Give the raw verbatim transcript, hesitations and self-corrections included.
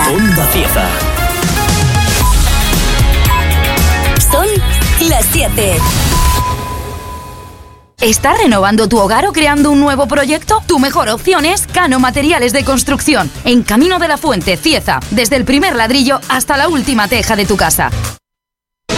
Onda Cieza. Son las siete. ¿Estás renovando tu hogar o creando un nuevo proyecto? Tu mejor opción es Cano Materiales de Construcción, en Camino de la Fuente, Cieza, desde el primer ladrillo hasta la última teja de tu casa.